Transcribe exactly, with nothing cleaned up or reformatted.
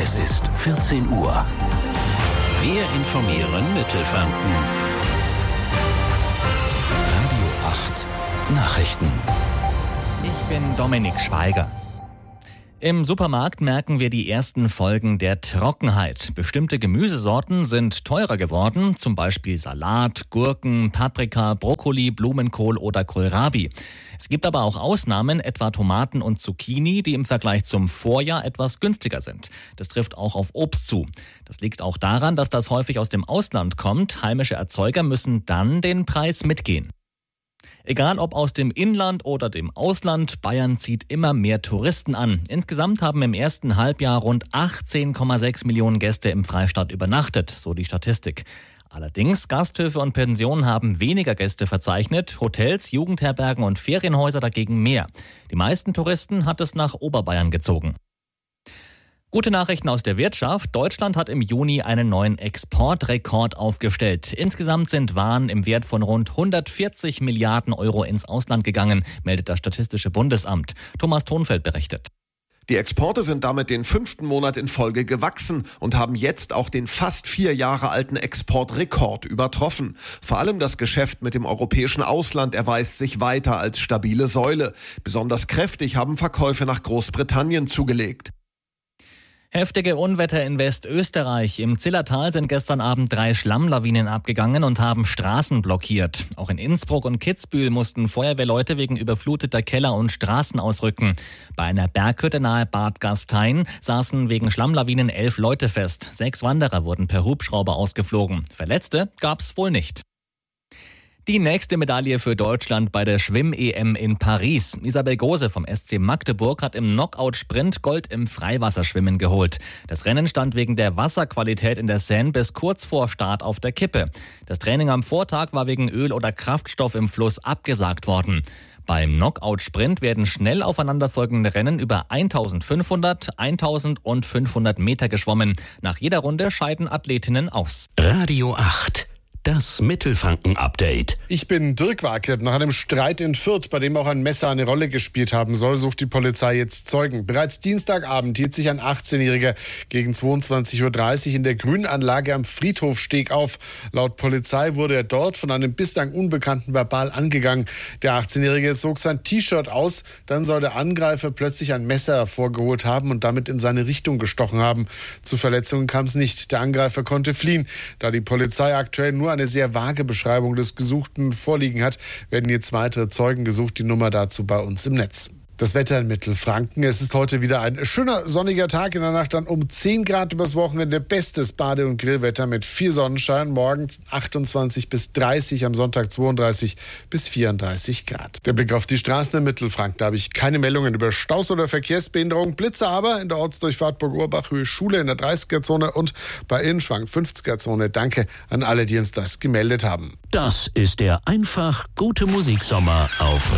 Es ist vierzehn Uhr. Wir informieren Mittelfranken. Radio acht Nachrichten. Ich bin Dominik Schweiger. Im Supermarkt merken wir die ersten Folgen der Trockenheit. Bestimmte Gemüsesorten sind teurer geworden, zum Beispiel Salat, Gurken, Paprika, Brokkoli, Blumenkohl oder Kohlrabi. Es gibt aber auch Ausnahmen, etwa Tomaten und Zucchini, die im Vergleich zum Vorjahr etwas günstiger sind. Das trifft auch auf Obst zu. Das liegt auch daran, dass das häufig aus dem Ausland kommt. Heimische Erzeuger müssen dann den Preis mitgehen. Egal ob aus dem Inland oder dem Ausland, Bayern zieht immer mehr Touristen an. Insgesamt haben im ersten Halbjahr rund achtzehn Komma sechs Millionen Gäste im Freistaat übernachtet, so die Statistik. Allerdings, Gasthöfe und Pensionen haben weniger Gäste verzeichnet, Hotels, Jugendherbergen und Ferienhäuser dagegen mehr. Die meisten Touristen hat es nach Oberbayern gezogen. Gute Nachrichten aus der Wirtschaft. Deutschland hat im Juni einen neuen Exportrekord aufgestellt. Insgesamt sind Waren im Wert von rund hundertvierzig Milliarden Euro ins Ausland gegangen, meldet das Statistische Bundesamt. Thomas Thonfeld berichtet. Die Exporte sind damit den fünften Monat in Folge gewachsen und haben jetzt auch den fast vier Jahre alten Exportrekord übertroffen. Vor allem das Geschäft mit dem europäischen Ausland erweist sich weiter als stabile Säule. Besonders kräftig haben Verkäufe nach Großbritannien zugelegt. Heftige Unwetter in Westösterreich. Im Zillertal sind gestern Abend drei Schlammlawinen abgegangen und haben Straßen blockiert. Auch in Innsbruck und Kitzbühel mussten Feuerwehrleute wegen überfluteter Keller und Straßen ausrücken. Bei einer Berghütte nahe Bad Gastein saßen wegen Schlammlawinen elf Leute fest. Sechs Wanderer wurden per Hubschrauber ausgeflogen. Verletzte gab's wohl nicht. Die nächste Medaille für Deutschland bei der Schwimm-E M in Paris. Isabel Gose vom S C Magdeburg hat im Knockout-Sprint Gold im Freiwasserschwimmen geholt. Das Rennen stand wegen der Wasserqualität in der Seine bis kurz vor Start auf der Kippe. Das Training am Vortag war wegen Öl oder Kraftstoff im Fluss abgesagt worden. Beim Knockout-Sprint werden schnell aufeinanderfolgende Rennen über eintausendfünfhundert, eintausendfünfhundert Meter geschwommen. Nach jeder Runde scheiden Athletinnen aus. Radio acht. Das Mittelfranken-Update. Ich bin Dirk Warke. Nach einem Streit in Fürth, bei dem auch ein Messer eine Rolle gespielt haben soll, sucht die Polizei jetzt Zeugen. Bereits Dienstagabend hielt sich ein achtzehnjähriger gegen zweiundzwanzig Uhr dreißig in der Grünanlage am Friedhofsteg auf. Laut Polizei wurde er dort von einem bislang Unbekannten verbal angegangen. Der achtzehnjährige zog sein T-Shirt aus. Dann soll der Angreifer plötzlich ein Messer hervorgeholt haben und damit in seine Richtung gestochen haben. Zu Verletzungen kam es nicht. Der Angreifer konnte fliehen. Da die Polizei aktuell nur eine sehr vage Beschreibung des Gesuchten vorliegen hat, werden jetzt weitere Zeugen gesucht. Die Nummer dazu bei uns im Netz. Das Wetter in Mittelfranken. Es ist heute wieder ein schöner sonniger Tag. In der Nacht dann um zehn Grad übers Wochenende. Bestes Bade- und Grillwetter mit viel Sonnenschein. Morgens achtundzwanzig bis dreißig, am Sonntag zweiunddreißig bis vierunddreißig Grad. Der Blick auf die Straßen in Mittelfranken. Da habe ich keine Meldungen über Staus oder Verkehrsbehinderung. Blitze aber in der Ortsdurchfahrt Burg-Urbach, Höhe Schule in der dreißiger-Zone und bei Innenschwang fünfziger-Zone. Danke an alle, die uns das gemeldet haben. Das ist der einfach gute Musiksommer auf